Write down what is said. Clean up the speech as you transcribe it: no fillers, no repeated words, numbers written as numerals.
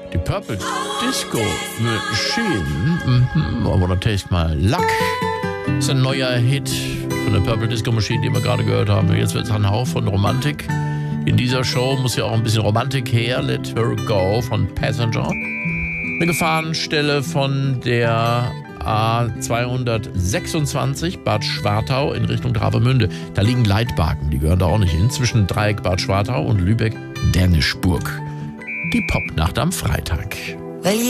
Die Purple Disco Machine. I wanna taste my luck. Das ist ein neuer Hit von der Purple Disco Machine, den wir gerade gehört haben. Jetzt wird es ein Hauch von Romantik. In dieser Show muss ja auch ein bisschen Romantik her. Let Her Go von Passenger. Eine Gefahrenstelle von der A226 Bad Schwartau in Richtung Travemünde. Da liegen Leitbarken, die gehören da auch nicht hin. Zwischen Dreieck Bad Schwartau und Lübeck-Dänischburg. Die Popnacht am Freitag.